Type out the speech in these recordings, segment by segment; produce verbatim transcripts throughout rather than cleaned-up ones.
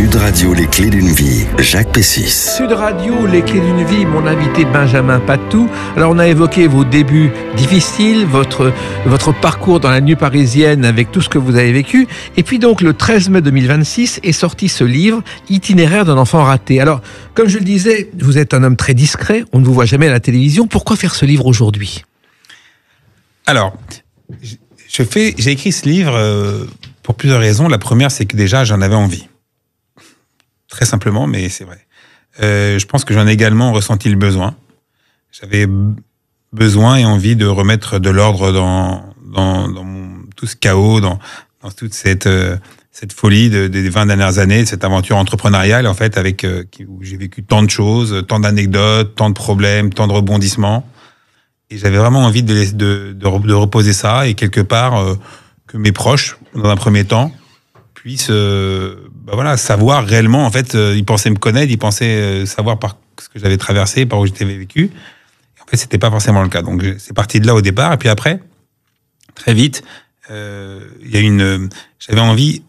Sud Radio, les clés d'une vie, Jacques Pessis. Sud Radio, les clés d'une vie, mon invité Benjamin Patou. Alors on a évoqué vos débuts difficiles, votre, votre parcours dans la nuit parisienne avec tout ce que vous avez vécu. Et puis donc le treize mai deux mille vingt-six est sorti ce livre, Itinéraire d'un enfant raté. Alors comme je le disais, vous êtes un homme très discret, on ne vous voit jamais à la télévision. Pourquoi faire ce livre aujourd'hui ? Alors, je fais, j'ai écrit ce livre euh, pour plusieurs raisons. La première, c'est que déjà, j'en avais envie. Très simplement, mais c'est vrai. Euh, je pense que j'en ai également ressenti le besoin. J'avais besoin et envie de remettre de l'ordre dans, dans, dans mon, tout ce chaos, dans, dans toute cette, euh, cette folie de, des vingt dernières années, cette aventure entrepreneuriale, en fait, avec, euh, où j'ai vécu tant de choses, tant d'anecdotes, tant de problèmes, tant de rebondissements. Et j'avais vraiment envie de, de, de, de reposer ça et quelque part euh, que mes proches, dans un premier temps, puissent euh, bah voilà, savoir réellement. En fait, euh, ils pensaient me connaître, ils pensaient euh, savoir par ce que j'avais traversé, par où j'étais vécu. Et en fait, c'était pas forcément le cas. Donc, c'est parti de là au départ. Et puis après, très vite, euh, il y a une. J'avais envie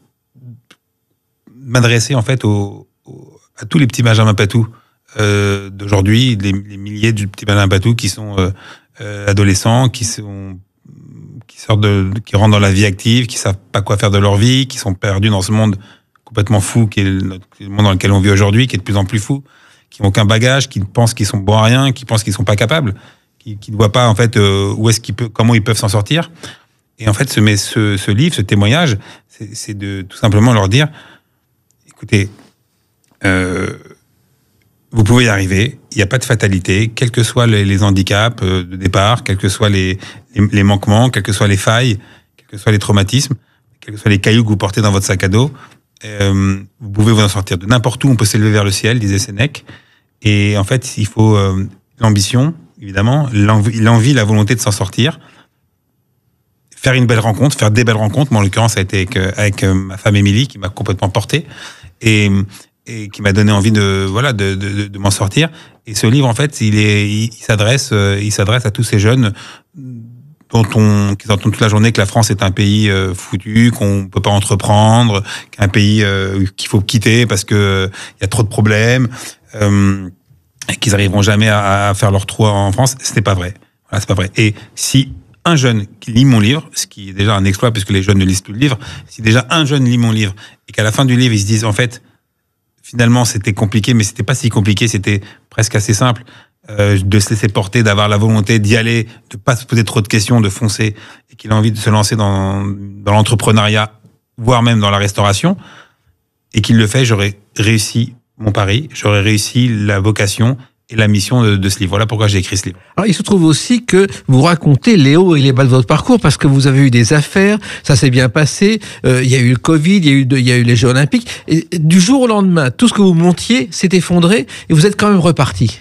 de m'adresser en fait au, au, à tous les petits Benjamin Patou euh, d'aujourd'hui, les, les milliers de petits Benjamin Patou qui sont euh, Euh, adolescents, qui sont qui sortent de, qui rentrent dans la vie active, qui savent pas quoi faire de leur vie, qui sont perdus dans ce monde complètement fou qui est le, le monde dans lequel on vit aujourd'hui, qui est de plus en plus fou, qui n'ont aucun bagage, qui pensent qu'ils sont bons à rien, qui pensent qu'ils sont pas capables, qui, qui ne voient pas en fait euh, où est-ce qu'ils peuvent, comment ils peuvent s'en sortir. Et en fait, ce, ce, ce livre, ce témoignage, c'est, c'est de tout simplement leur dire, écoutez, euh, vous pouvez y arriver, il n'y a pas de fatalité, quels que soient les, les handicaps euh, de départ, quels que soient les, les, les manquements, quelles que soient les failles, quels que soient les traumatismes, quels que soient les cailloux que vous portez dans votre sac à dos, euh, vous pouvez vous en sortir. De n'importe où, on peut s'élever vers le ciel, disait Sénèque. Et en fait, il faut euh, l'ambition, évidemment, l'envie, l'envie, la volonté de s'en sortir, faire une belle rencontre, faire des belles rencontres. Moi, en l'occurrence, ça a été avec, avec ma femme Émilie, qui m'a complètement porté. Et... et qui m'a donné envie de voilà de, de, de m'en sortir. Et ce livre, en fait, il est il, il s'adresse il s'adresse à tous ces jeunes dont on qui entendent toute la journée que la France est un pays euh, foutu, qu'on peut pas entreprendre, qu'un pays euh, qu'il faut quitter parce que euh, il y a trop de problèmes, euh, et qu'ils arriveront jamais à, à faire leur trou en France. Ce n'est pas vrai. Voilà, c'est pas vrai. Et si un jeune qui lit mon livre, ce qui est déjà un exploit puisque les jeunes ne lisent plus le livre, si déjà un jeune lit mon livre et qu'à la fin du livre ils se disent en fait finalement, c'était compliqué, mais c'était pas si compliqué, c'était presque assez simple euh, de se laisser porter, d'avoir la volonté d'y aller, de pas se poser trop de questions, de foncer, et qu'il a envie de se lancer dans, dans l'entrepreneuriat, voire même dans la restauration, et qu'il le fait, j'aurais réussi mon pari, j'aurais réussi la vocation et la mission de, de ce livre. Voilà pourquoi j'ai écrit ce livre. Alors, il se trouve aussi que vous racontez les hauts et les bas de votre parcours parce que vous avez eu des affaires, ça s'est bien passé, euh, il y a eu le Covid, il y a eu, de, il y a eu les Jeux Olympiques, et du jour au lendemain, tout ce que vous montiez s'est effondré et vous êtes quand même reparti.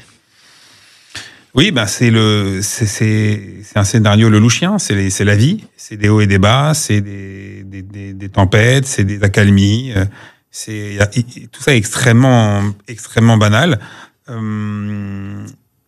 Oui, ben c'est le, c'est, c'est, c'est un scénario lelouchien, c'est, les, c'est la vie, c'est des hauts et des bas, c'est des, des, des, des tempêtes, c'est des accalmies, c'est, y a, y, tout ça est extrêmement, extrêmement banal. Euh,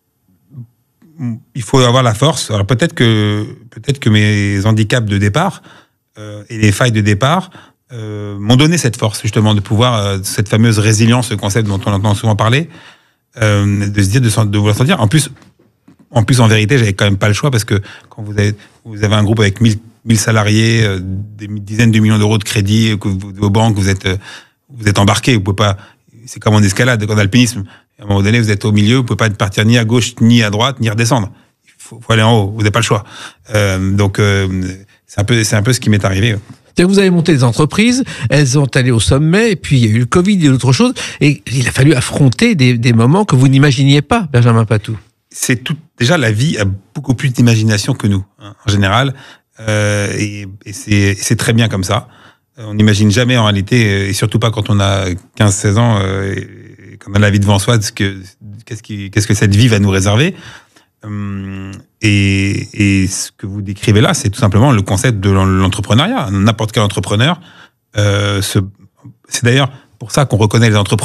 il faut avoir la force. Alors peut-être que peut-être que mes handicaps de départ euh, et les failles de départ euh, m'ont donné cette force justement de pouvoir euh, cette fameuse résilience, ce concept dont on entend souvent parler, euh, de se dire de, de vouloir sentir. En plus, en plus en vérité, j'avais quand même pas le choix parce que quand vous avez vous avez un groupe avec mille salariés, euh, des dizaines de millions d'euros de crédit que vous, vos banques, vous êtes euh, vous êtes embarqué. Vous pouvez pas. C'est comme en escalade, en alpinisme. À un moment donné, vous êtes au milieu, vous pouvez pas partir ni à gauche, ni à droite, ni redescendre. Il faut, faut aller en haut, vous n'avez pas le choix. Euh, donc, euh, c'est un peu, c'est un peu ce qui m'est arrivé. C'est-à-dire que vous avez monté des entreprises, elles ont allé au sommet, et puis il y a eu le Covid et d'autres choses, et il a fallu affronter des, des moments que vous n'imaginiez pas, Benjamin Patou. C'est tout. Déjà, la vie a beaucoup plus d'imagination que nous, hein, en général, euh, et, et c'est, c'est très bien comme ça. On n'imagine jamais en réalité, et surtout pas quand on a quinze seize ans, euh, et qu'on a la vie devant soi, de ce que, qu'est-ce, qui, qu'est-ce que cette vie va nous réserver. Hum, et, et ce que vous décrivez là, c'est tout simplement le concept de l'entrepreneuriat. N'importe quel entrepreneur, euh, se, c'est d'ailleurs pour ça qu'on reconnaît les entrepreneurs